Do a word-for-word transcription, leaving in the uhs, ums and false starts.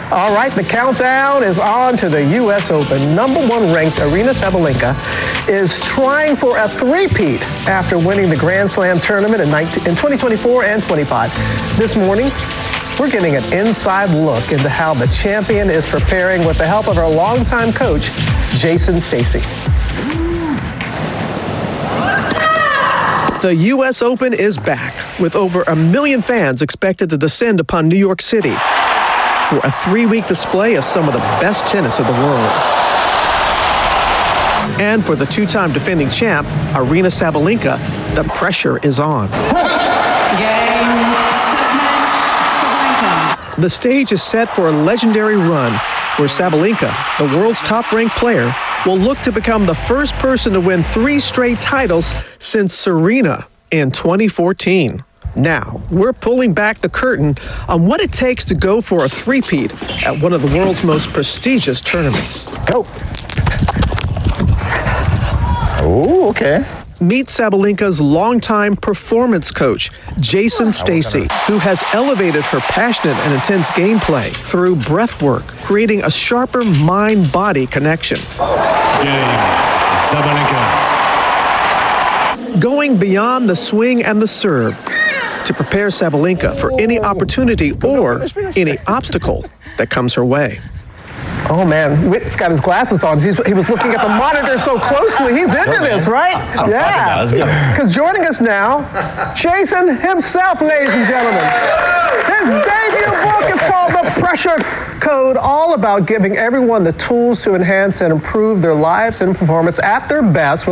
All right, the countdown is on to the U S Open. Number one ranked Aryna Sabalenka is trying for a three-peat after winning the Grand Slam tournament in twenty twenty-four and twenty-five. This morning, we're getting an inside look into how the champion is preparing with the help of her longtime coach, Jason Stacy. The U S Open is back, with over a million fans expected to descend upon New York City for a three-week display of some of the best tennis of the world. And for the two-time defending champ, Aryna Sabalenka, the pressure is on. Game, match, Sabalenka. The stage is set for a legendary run where Sabalenka, the world's top-ranked player, will look to become the first person to win three straight titles since Serena in twenty fourteen. Now, we're pulling back the curtain on what it takes to go for a three-peat at one of the world's most prestigious tournaments. Go. Oh, okay. Meet Sabalenka's longtime performance coach, Jason Stacy, who has elevated her passionate and intense gameplay through breath work, creating a sharper mind-body connection. Game, Sabalenka. Going beyond the swing and the serve to prepare Sabalenka for any opportunity or any obstacle that comes her way. Oh, man, Whit's got his glasses on. He's, he was looking at the monitor so closely. He's into this, right? I'm yeah. Because joining us now, Jason himself, ladies and gentlemen. His debut book is called The Pressure Code, all about giving everyone the tools to enhance and improve their lives and performance at their best.